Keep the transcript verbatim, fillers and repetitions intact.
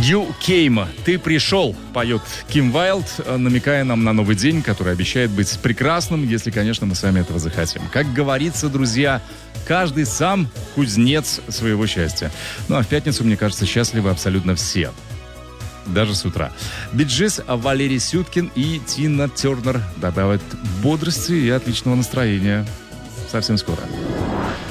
You came, ты пришел, поет Ким Вайлд, намекая нам на новый день, который обещает быть прекрасным, если, конечно, мы сами этого захотим. Как говорится, друзья, каждый сам кузнец своего счастья. Ну а в пятницу, мне кажется, счастливы абсолютно все. Даже с утра. Биджис, Валерий Сюткин и Тина Тернер добавят бодрости и отличного настроения. Совсем скоро.